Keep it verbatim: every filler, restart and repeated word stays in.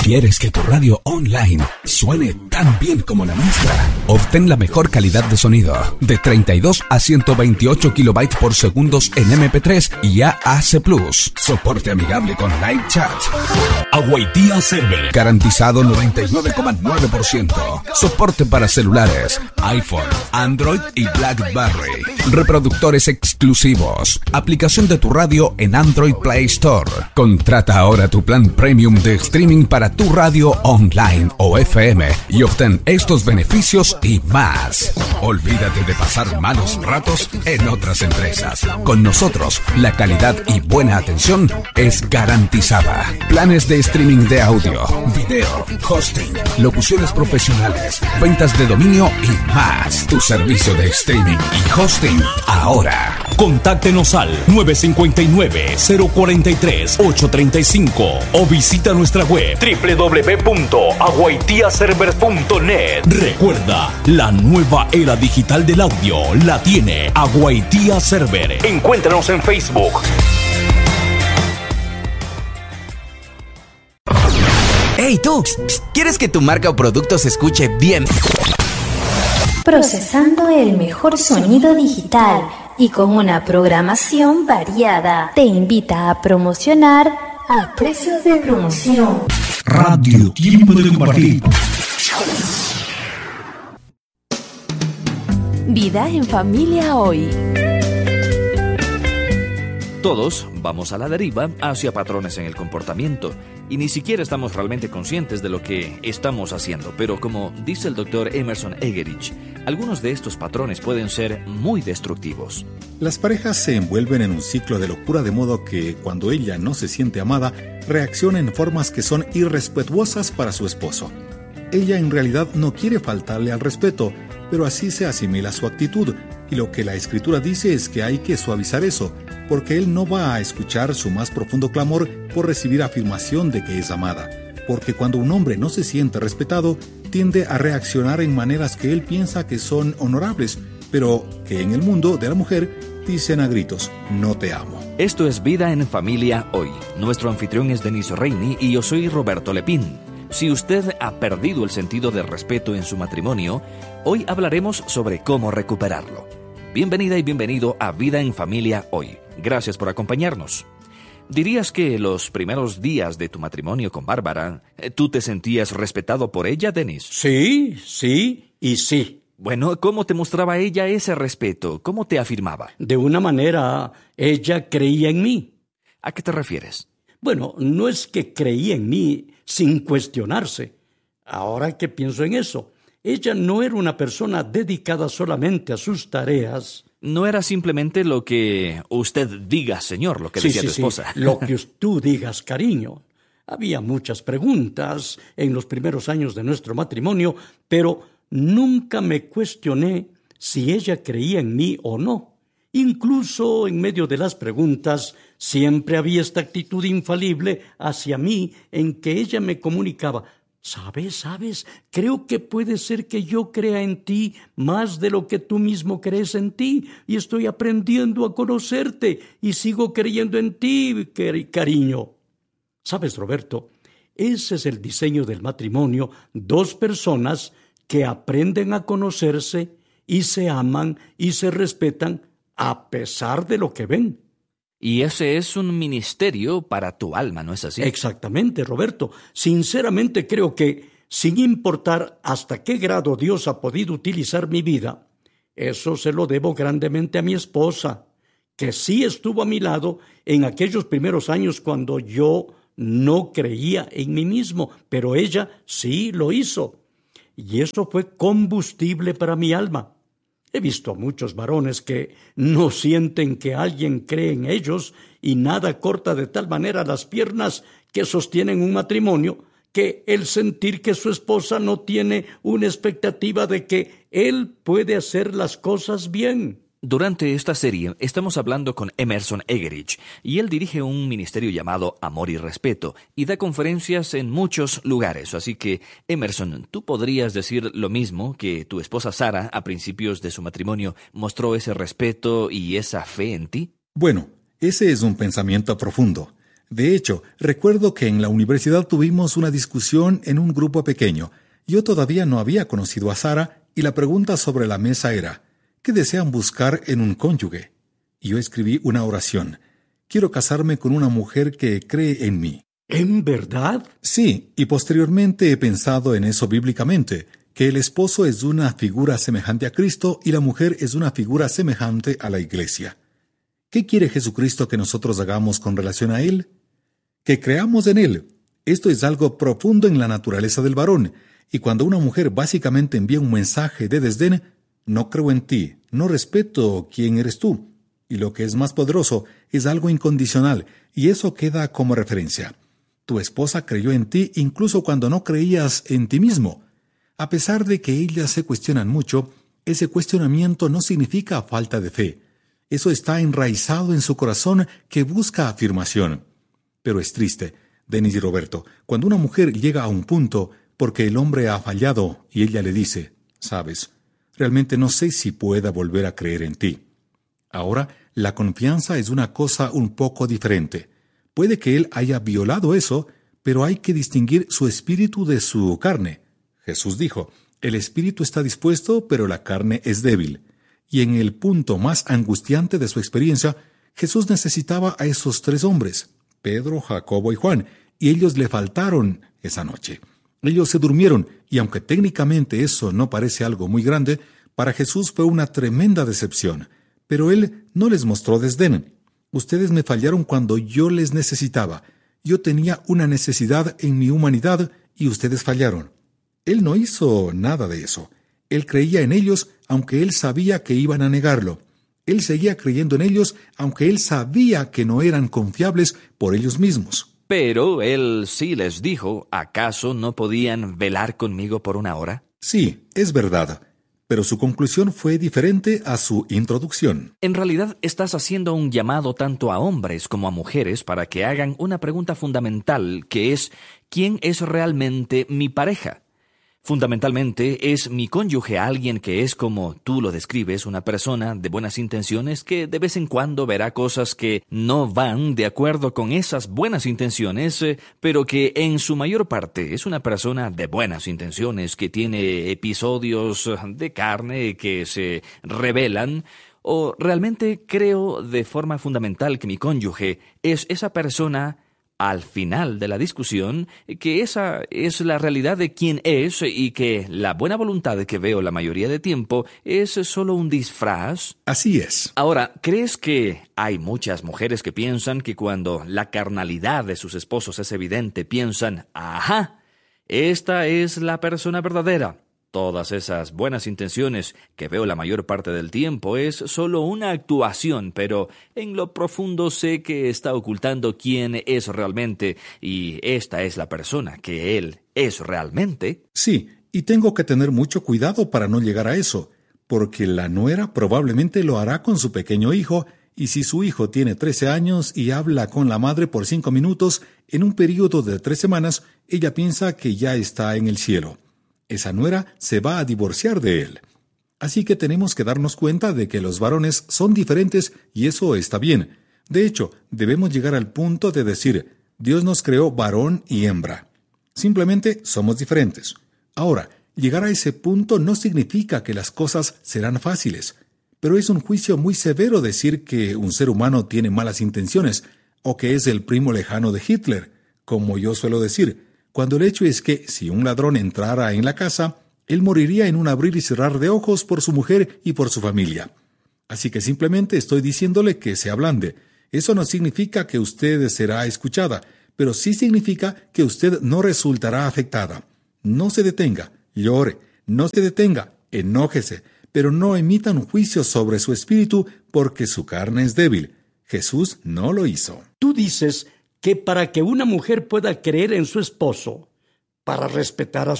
¿Quieres que tu radio online suene tan bien como la nuestra? Obtén la mejor calidad de sonido de treinta y dos a ciento veintiocho kilobytes por segundos en eme pe tres y A A C plus. Soporte amigable con live chat. Aguaitía Server. Garantizado noventa y nueve coma nueve por ciento. Soporte para celulares, iPhone, Android y BlackBerry. Reproductores exclusivos. Aplicación de tu radio en Android Play Store. Contrata ahora tu plan premium de streaming para tu radio online o F M y obtén estos beneficios y más. Olvídate de pasar malos ratos en otras empresas. Con nosotros, la calidad y buena atención es garantizada. Planes de streaming de audio, video, hosting, locuciones profesionales, ventas de dominio y más. Tu servicio de streaming y hosting ahora. Contáctenos al nueve cinco nueve, cero cuatro tres, ocho tres cinco o visita nuestra web doble u doble u doble u punto aguaitía server punto net. Recuerda, la nueva era digital del audio la tiene Aguaitía Server. Encuéntranos en Facebook. ¡Hey tú! ¿Quieres que tu marca o producto se escuche bien? Procesando el mejor sonido digital y con una programación variada, te invita a promocionar a precios de promoción. Radio Tiempo de Compartir. Vida en familia hoy. Todos vamos a la deriva hacia patrones en el comportamiento y ni siquiera estamos realmente conscientes de lo que estamos haciendo. Pero como dice el doctor Emerson Egerich, algunos de estos patrones pueden ser muy destructivos. Las parejas se envuelven en un ciclo de locura de modo que cuando ella no se siente amada, reacciona en formas que son irrespetuosas para su esposo. Ella en realidad no quiere faltarle al respeto, pero así se asimila su actitud, y lo que la Escritura dice es que hay que suavizar eso, porque él no va a escuchar su más profundo clamor por recibir afirmación de que es amada. Porque cuando un hombre no se siente respetado, tiende a reaccionar en maneras que él piensa que son honorables, pero que en el mundo de la mujer dicen a gritos, no te amo. Esto es Vida en Familia Hoy. Nuestro anfitrión es Denis Reini y yo soy Roberto Lepín. Si usted ha perdido el sentido del respeto en su matrimonio, hoy hablaremos sobre cómo recuperarlo. Bienvenida y bienvenido a Vida en Familia Hoy. Gracias por acompañarnos. ¿Dirías que los primeros días de tu matrimonio con Bárbara, tú te sentías respetado por ella, Denis? Sí, sí y sí. Bueno, ¿cómo te mostraba ella ese respeto? ¿Cómo te afirmaba? De una manera, ella creía en mí. ¿A qué te refieres? Bueno, no es que creía en mí sin cuestionarse. Ahora que pienso en eso, ella no era una persona dedicada solamente a sus tareas. No era simplemente lo que usted diga, señor, lo que sí, decía sí, tu esposa. Sí, lo que tú digas, cariño. Había muchas preguntas en los primeros años de nuestro matrimonio, pero nunca me cuestioné si ella creía en mí o no. Incluso en medio de las preguntas, siempre había esta actitud infalible hacia mí en que ella me comunicaba: ¿Sabes, sabes? Creo que puede ser que yo crea en ti más de lo que tú mismo crees en ti, y estoy aprendiendo a conocerte y sigo creyendo en ti, cariño. ¿Sabes, Roberto? Ese es el diseño del matrimonio, dos personas que aprenden a conocerse y se aman y se respetan a pesar de lo que ven. Y ese es un ministerio para tu alma, ¿no es así? Exactamente, Roberto. Sinceramente creo que, sin importar hasta qué grado Dios ha podido utilizar mi vida, eso se lo debo grandemente a mi esposa, que sí estuvo a mi lado en aquellos primeros años cuando yo no creía en mí mismo, pero ella sí lo hizo. Y eso fue combustible para mi alma. He visto a muchos varones que no sienten que alguien cree en ellos y nada corta de tal manera las piernas que sostienen un matrimonio que el sentir que su esposa no tiene una expectativa de que él puede hacer las cosas bien. Durante esta serie estamos hablando con Emerson Egerich y él dirige un ministerio llamado Amor y Respeto y da conferencias en muchos lugares. Así que, Emerson, ¿tú podrías decir lo mismo que tu esposa Sara a principios de su matrimonio mostró ese respeto y esa fe en ti? Bueno, ese es un pensamiento profundo. De hecho, recuerdo que en la universidad tuvimos una discusión en un grupo pequeño. Yo todavía no había conocido a Sara y la pregunta sobre la mesa era, ¿qué desean buscar en un cónyuge? Y yo escribí una oración. Quiero casarme con una mujer que cree en mí. ¿En verdad? Sí, y posteriormente he pensado en eso bíblicamente, que el esposo es una figura semejante a Cristo y la mujer es una figura semejante a la iglesia. ¿Qué quiere Jesucristo que nosotros hagamos con relación a Él? Que creamos en Él. Esto es algo profundo en la naturaleza del varón, y cuando una mujer básicamente envía un mensaje de desdén, no creo en ti, no respeto quién eres tú. Y lo que es más poderoso es algo incondicional, y eso queda como referencia. Tu esposa creyó en ti incluso cuando no creías en ti mismo. A pesar de que ellas se cuestionan mucho, ese cuestionamiento no significa falta de fe. Eso está enraizado en su corazón que busca afirmación. Pero es triste, Denis y Roberto, cuando una mujer llega a un punto porque el hombre ha fallado y ella le dice, «Sabes, realmente no sé si pueda volver a creer en ti». Ahora, la confianza es una cosa un poco diferente. Puede que él haya violado eso, pero hay que distinguir su espíritu de su carne. Jesús dijo, «El espíritu está dispuesto, pero la carne es débil». Y en el punto más angustiante de su experiencia, Jesús necesitaba a esos tres hombres, Pedro, Jacobo y Juan, y ellos le faltaron esa noche. Ellos se durmieron, y aunque técnicamente eso no parece algo muy grande, para Jesús fue una tremenda decepción. Pero Él no les mostró desdén. Ustedes me fallaron cuando yo les necesitaba. Yo tenía una necesidad en mi humanidad y ustedes fallaron. Él no hizo nada de eso. Él creía en ellos, aunque Él sabía que iban a negarlo. Él seguía creyendo en ellos, aunque Él sabía que no eran confiables por ellos mismos. Pero Él sí les dijo, ¿acaso no podían velar conmigo por una hora? Sí, es verdad. Pero su conclusión fue diferente a su introducción. En realidad, estás haciendo un llamado tanto a hombres como a mujeres para que hagan una pregunta fundamental, que es, ¿quién es realmente mi pareja? Fundamentalmente, ¿es mi cónyuge alguien que es, como tú lo describes, una persona de buenas intenciones que de vez en cuando verá cosas que no van de acuerdo con esas buenas intenciones, eh, pero que en su mayor parte es una persona de buenas intenciones que tiene episodios de carne que se revelan? ¿O realmente creo de forma fundamental que mi cónyuge es esa persona al final de la discusión, que esa es la realidad de quién es y que la buena voluntad que veo la mayoría de tiempo es solo un disfraz? Así es. Ahora, ¿crees que hay muchas mujeres que piensan que cuando la carnalidad de sus esposos es evidente, piensan, ajá, esta es la persona verdadera? Todas esas buenas intenciones que veo la mayor parte del tiempo es solo una actuación, pero en lo profundo sé que está ocultando quién es realmente y esta es la persona que él es realmente. Sí, y tengo que tener mucho cuidado para no llegar a eso, porque la nuera probablemente lo hará con su pequeño hijo, y si su hijo tiene trece años y habla con la madre por cinco minutos, en un período de tres semanas, ella piensa que ya está en el cielo. Esa nuera se va a divorciar de él. Así que tenemos que darnos cuenta de que los varones son diferentes y eso está bien. De hecho, debemos llegar al punto de decir, Dios nos creó varón y hembra. Simplemente somos diferentes. Ahora, llegar a ese punto no significa que las cosas serán fáciles, pero es un juicio muy severo decir que un ser humano tiene malas intenciones o que es el primo lejano de Hitler, como yo suelo decir, cuando el hecho es que si un ladrón entrara en la casa, él moriría en un abrir y cerrar de ojos por su mujer y por su familia. Así que simplemente estoy diciéndole que se ablande. Eso no significa que usted será escuchada, pero sí significa que usted no resultará afectada. No se detenga, llore, no se detenga, enójese, pero no emita un juicio sobre su espíritu porque su carne es débil. Jesús no lo hizo. Tú dices que para que una mujer pueda creer en su esposo, para respetar a